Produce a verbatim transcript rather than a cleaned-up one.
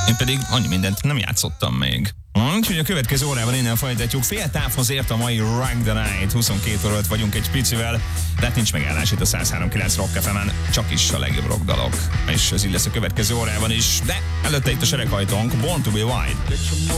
Én pedig annyi mindent nem játszottam még. Úgyhogy a következő órában innen folytatjuk. Fél távhoz ért a mai Rock the Night. huszonkét óra vagyunk egy picivel, de hát nincs megállás itt a száz három kilenc Rock ef emen, csak is a legjobb rock dalok. És ez így lesz a következő órában is, de előtte itt a sereghajtónk, Born to be Wild.